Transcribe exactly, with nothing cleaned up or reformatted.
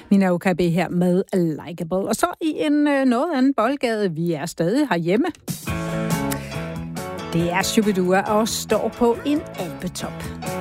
Nina Okabe her med Likeable. Og så i en øh, noget anden boldgade. Vi er stadig herhjemme. Det er Shubidua og står på en alpetop.